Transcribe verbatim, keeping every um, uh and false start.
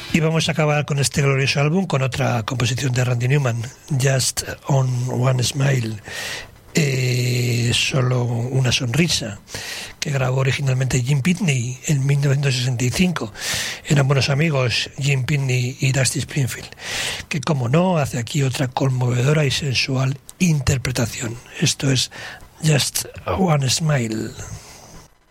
Y vamos a acabar con este glorioso álbum con otra composición de Randy Newman, Just on One Smile, eh, solo una sonrisa, que grabó originalmente Jim Pitney en mil novecientos sesenta y cinco. Eran buenos amigos Jim Pitney y Dusty Springfield, que como no hace aquí otra conmovedora y sensual interpretación. Esto es Just One Smile.